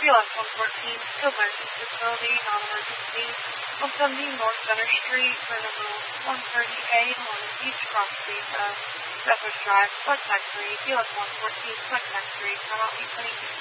BLS 114, skilled nursing facility, non-emergency, 170 North Center Street, for number 130A, 11 Beach, cross street of Southwest Drive, select tax 3, BLS 114, select tax 3, come out 822.